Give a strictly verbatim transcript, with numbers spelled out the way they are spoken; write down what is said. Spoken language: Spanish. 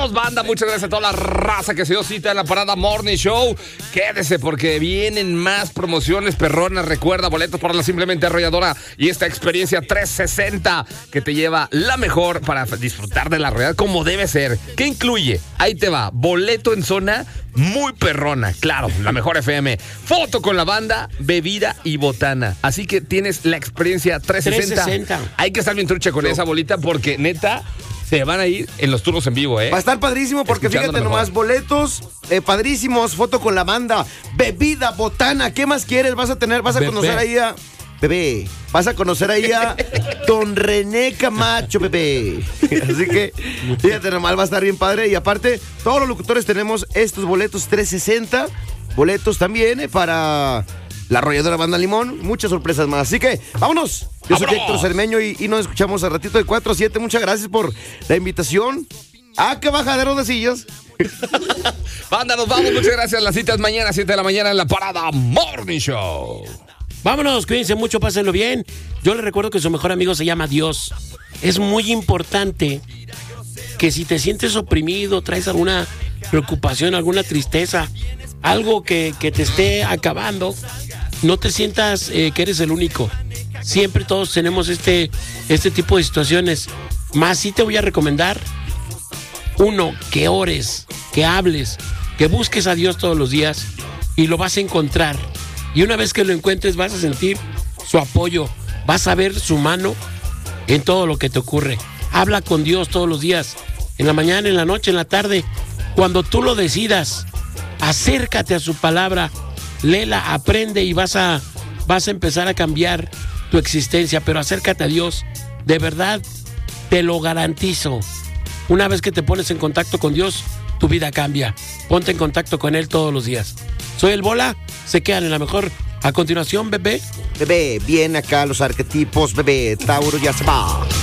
Vamos, banda, muchas gracias a toda la raza que se dio cita en la Parada Morning Show. Quédese porque vienen más promociones perronas. Recuerda, boletos para la Simplemente Arrolladora y esta experiencia trescientos sesenta que te lleva la mejor para disfrutar de la realidad como debe ser. ¿Qué incluye? Ahí te va, boleto en zona muy perrona, claro, la mejor F M, foto con la banda, bebida y botana. Así que tienes la experiencia trescientos sesenta. trescientos sesenta. Hay que estar bien trucha con esa bolita porque neta se van a ir en los turnos en vivo, ¿eh? Va a estar padrísimo porque Escuchando fíjate mejor. nomás, boletos eh, padrísimos, foto con la banda, bebida, botana, ¿qué más quieres? Vas a tener, vas a Bebé. conocer ahí a... Bebé, vas a conocer ahí a Don René Camacho, bebé. Así que, fíjate nomás, va a estar bien padre. Y aparte, todos los locutores tenemos estos boletos trescientos sesenta, boletos también eh, para la Arrolladora Banda Limón, muchas sorpresas más. Así que, vámonos. Yo soy ¡Vámonos! Héctor Cermeño y, y nos escuchamos a ratito de cuatro a siete. Muchas gracias por la invitación. ¡Ah, qué bajadero de sillas! Banda, nos vamos, muchas gracias. Las citas mañana, siete de la mañana en la Parada Morning Show. Vámonos, cuídense mucho, pásenlo bien. Yo les recuerdo que su mejor amigo se llama Dios. Es muy importante que si te sientes oprimido, traes alguna preocupación, alguna tristeza, algo que, que te esté acabando, no te sientas eh, que eres el único. Siempre todos tenemos este, este tipo de situaciones. Más sí te voy a recomendar, uno, que ores, que hables, que busques a Dios todos los días y lo vas a encontrar. Y una vez que lo encuentres vas a sentir su apoyo, vas a ver su mano en todo lo que te ocurre. Habla con Dios todos los días, en la mañana, en la noche, en la tarde. Cuando tú lo decidas, acércate a su palabra, léela, aprende y vas a, vas a empezar a cambiar tu existencia. Pero acércate a Dios, de verdad, te lo garantizo. Una vez que te pones en contacto con Dios, tu vida cambia. Ponte en contacto con Él todos los días. Soy el Bola, se quedan en la mejor. A continuación, bebé. Bebé, bien acá los arquetipos, bebé, Tauro ya se va.